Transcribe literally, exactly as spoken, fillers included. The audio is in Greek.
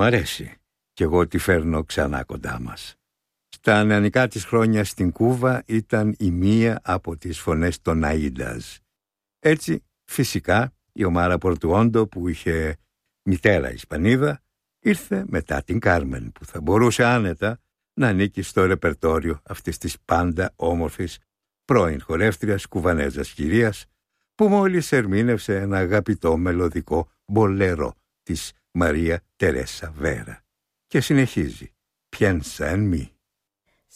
μου αρέσει κι εγώ τη φέρνω ξανά κοντά μας. Στα νεανικά της χρόνια στην Κούβα ήταν η μία από τις φωνές των Αΐντας. Έτσι, φυσικά, η Ομάρα Πορτουόντο που είχε μητέρα Ισπανίδα ήρθε μετά την Κάρμεν που θα μπορούσε άνετα να ανήκει στο ρεπερτόριο αυτής της πάντα όμορφης πρώην χορεύτριας κουβανέζας κυρίας που μόλις ερμήνευσε ένα αγαπητό μελωδικό μπολέρο της Μαρία Τερέσα Βέρα και συνεχίζει «Πιένσα εν μη».